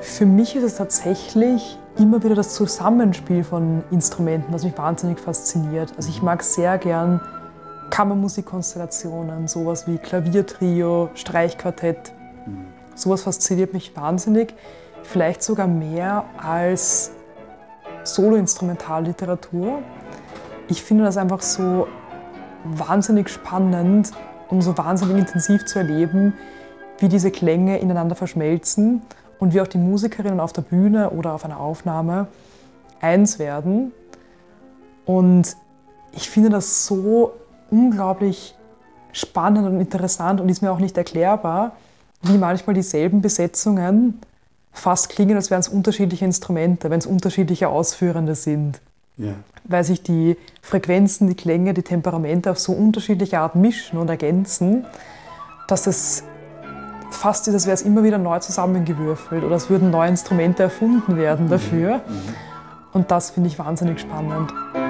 Für mich ist es tatsächlich immer wieder das Zusammenspiel von Instrumenten, das mich wahnsinnig fasziniert. Also ich mag sehr gern Kammermusikkonstellationen, sowas wie Klaviertrio, Streichquartett. Sowas fasziniert mich wahnsinnig, vielleicht sogar mehr als Solo-Instrumentalliteratur. Ich finde das einfach so wahnsinnig spannend und so wahnsinnig intensiv zu erleben, wie diese Klänge ineinander verschmelzen und wie auch die Musikerinnen auf der Bühne oder auf einer Aufnahme eins werden. Und ich finde das so unglaublich spannend und interessant und ist mir auch nicht erklärbar, wie manchmal dieselben Besetzungen fast klingen, als wären es unterschiedliche Instrumente, wenn es unterschiedliche Ausführende sind. Ja. Weil sich die Frequenzen, die Klänge, die Temperamente auf so unterschiedliche Art mischen und ergänzen, dass es fast ist, als wäre es immer wieder neu zusammengewürfelt oder es würden neue Instrumente erfunden werden dafür. Und das finde ich wahnsinnig spannend.